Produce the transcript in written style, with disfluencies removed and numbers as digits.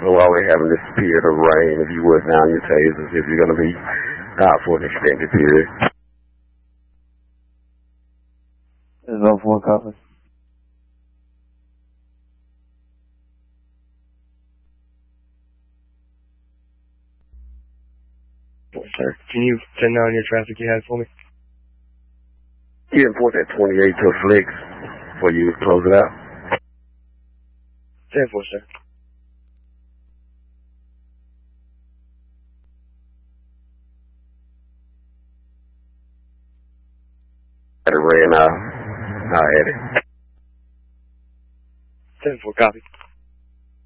while we're having this period of rain, if you would sound your tasers if you're going to be out for an extended period. This is 04 copy. Sir, can you send down your traffic you had for me? You enforce that 28 to Flex before you close it out. 10-4, sir. At it ran out. I had it. 10-4, copy.